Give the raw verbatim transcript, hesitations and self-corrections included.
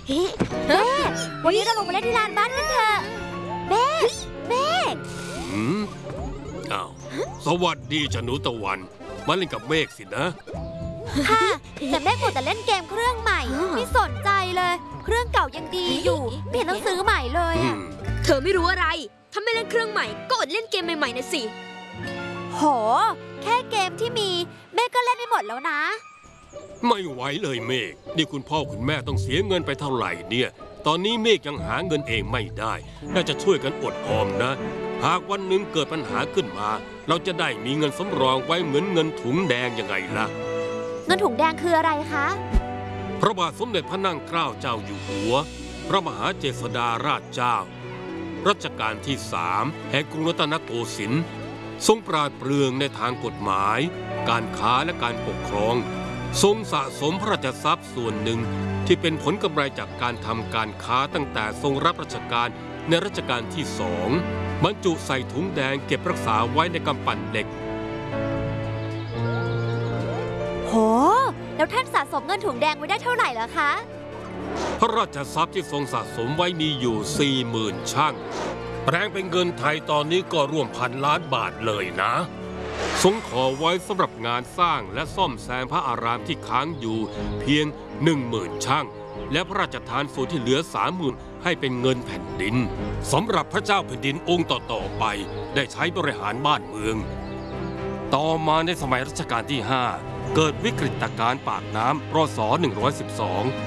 แม่วันนี้เราลงมาเล่นที่ลานบ้านกันเถอะแม่แม่อืมอ้าวสวัสดีจ้ะหนูตะวันมาเล่นกับเมฆสินะค่ะแต่แม่กดแต่เล่นเกมเครื่องใหม่ไม่สนใจเลยเครื่องเก่ายังดีอยู่ไม่เห็นต้องซื้อใหม่เลยเธอไม่รู้อะไรถ้าไม่เล่นเครื่องใหม่ก็อดเล่นเกมใหม่ๆนะสิโหแค่เกมที่มีแม่ก็เล่นไม่หมดแล้วนะไม่ไหวเลยเมฆนี่คุณพ่อคุณแม่ต้องเสียเงินไปเท่าไหร่เนี่ยตอนนี้เมฆยังหาเงินเองไม่ได้น่าจะช่วยกันอดออมนะหากวันหนึ่งเกิดปัญหาขึ้นมาเราจะได้มีเงินสำรองไว้เหมือนเงินถุงแดงยังไงล่ะเงินถุงแดงคืออะไรคะพระบาทสมเด็จพระนั่งเกล้าเจ้าอยู่หัวพระมหาเจษฎาราชเจ้ารัชกาลที่สามแห่งกรุงรัตนโกสินทร์ทรงปราดเปรื่องในทางกฎหมายการค้าและการปกครองทรงสะสมพระราชทรัพย์ส่วนหนึ่งที่เป็นผลกำไรจากการทำการค้าตั้งแต่ทรงรับราชการในรัชกาลที่สองบรรจุใส่ถุงแดงเก็บรักษาไว้ในกำปั้นเหล็กโหแล้วท่านสะสมเงินถุงแดงไว้ได้เท่าไหร่ล่ะคะพระราชทรัพย์ที่ทรงสะสมไว้มีอยู่ สี่หมื่น ช่างแปลงเป็นเงินไทยตอนนี้ก็ร่วมพันล้านบาทเลยนะทรงขอไว้สำหรับงานสร้างและซ่อมแซมพระอารามที่ค้างอยู่เพียง หนึ่งหมื่น ช่างและพระราชทานส่วนที่เหลือ สามหมื่น ให้เป็นเงินแผ่นดินสำหรับพระเจ้าแผ่นดินองค์ต่อๆไปได้ใช้บริหารบ้านเมืองต่อมาในสมัยรัชกาลที่ห้าเกิดวิกฤตการณ์ปากน้ำรศหนึ่งร้อยสิบสอง